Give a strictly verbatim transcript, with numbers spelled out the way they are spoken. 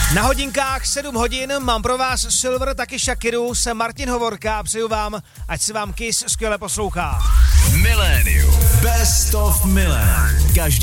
Na hodinkách sedm hodin mám pro vás Silver, taky Shakiru, jsem Martin Hovorka a přeju vám, ať se vám Kiss skvěle poslouchá. Millennium. Best of Milan. Každý